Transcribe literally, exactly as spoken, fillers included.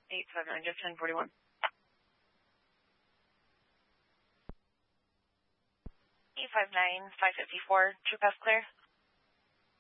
eight five nine, just ten forty-one. eight five nine, five fifty-four, true pass clear.